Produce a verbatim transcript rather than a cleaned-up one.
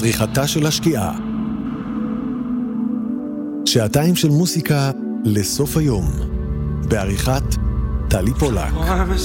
זריחתה של השקיעה. שעתיים של מוסיקה לסוף היום, בעריכת טלי פולק.